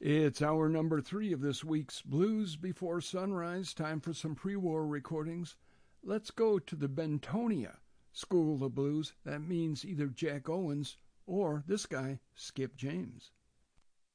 It's hour number 3 of this week's Blues Before Sunrise. Time for some pre-war recordings. Let's go to the Bentonia School of Blues. That means either Jack Owens or this guy, Skip James.